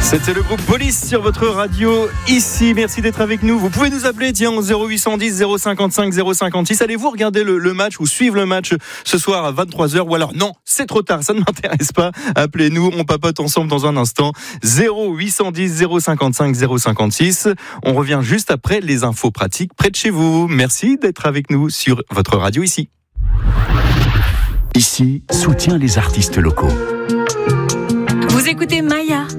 C'était le groupe Police sur votre radio ici. Merci d'être avec nous. Vous pouvez nous appeler au 0810 055 056. Allez-vous regarder le match ou suivre le match ce soir à 23h ou alors non, c'est trop tard, ça ne m'intéresse pas. Appelez-nous, on papote ensemble dans un instant. 0810 055 056. On revient juste après les infos pratiques près de chez vous. Merci d'être avec nous sur votre radio ici. Ici, soutient les artistes locaux. Vous écoutez Maya.